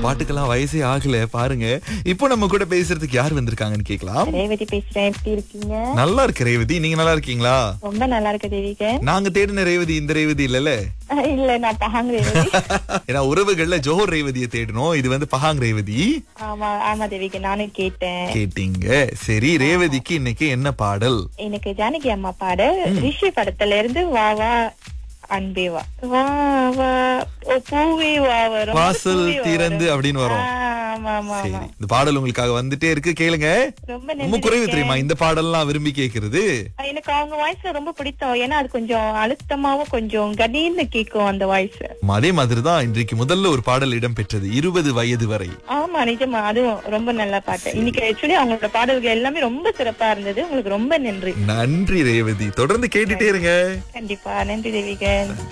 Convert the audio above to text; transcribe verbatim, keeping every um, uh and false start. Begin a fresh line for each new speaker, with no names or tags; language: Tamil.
பாட்டுக்கெல்லாம் வயசே ஆகல பாருங்க. இப்போ நம்ம கூட பேசுறதுக்கு யார் வந்திருக்காங்கன்னு கேக்கலாம்.
ரேவதி பேசுறேன். எப்படி இருக்கீங்க?
நல்லா இருக்கு ரேவதி, நீங்க நல்லா இருக்கீங்களா?
ரொம்ப நல்லா இருக்க தேவிக.
நாங்க தேடின ரேவதி இந்த ரேவதி இல்லல.
இல்ல, நான் பஹாங் ரேவதி.
ஏன்னா உறவுகள்ல ஜோஹர் ரேவதியை தேடணும், இது வந்து பஹாங் ரேவதி.
ஆமா ஆமா தேவிக, நானும் கேட்டேன்.
கேட்டீங்க. சரி, ரேவதிக்கு இன்னைக்கு என்ன பாடல்?
எனக்கு ஜானகி அம்மா பாட ரிஷி படத்துல இருந்து வா வா அன்பே வா வா வா ஓ பூவே வா வரும்
வாசல் திறந்து அப்படின்னு வரும்.
ஆமா ஆமா ஆமா.
சரி, இந்த பாடல் உங்களுக்காக வந்துட்டே இருக்கு, கேளுங்க.
ரொம்ப
ரொம்ப
நன்றி.
குறைவு தெரியுமா இந்த பாடல்லாம் விரும்பி கேக்குறது?
எனக்கு அவங்க வாய்ஸ்ல ரொம்ப பிடிக்கும். ஏன்னா அது கொஞ்சம் அழுத்தமாவும் கொஞ்சம் கணீர்னு கேக்கும் அந்த வாய்ஸ்.
அதே மாதிரிதான் இன்றைக்கு முதல்ல ஒரு பாடல் இடம் பெற்றது, இருபது வயது வரை.
ஆமா நிஜமா, அதுவும் ரொம்ப நல்ல பாட்டு. இன்னைக்கு ஆக்சுவலி அவங்களோட பாடல்கள் எல்லாமே ரொம்ப சிறப்பா இருந்தது. உங்களுக்கு ரொம்ப நன்றி.
நன்றி ரேவதி, தொடர்ந்து கேட்டுட்டே இருங்க.
கண்டிப்பா நன்றி தேவிக.